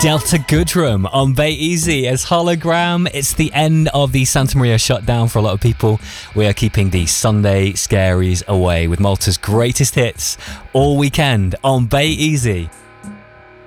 Delta Goodrum on Bay Easy as Hologram. It's the end of the Santa Maria shutdown for a lot of people. We are keeping the Sunday scaries away with Malta's greatest hits all weekend on Bay Easy.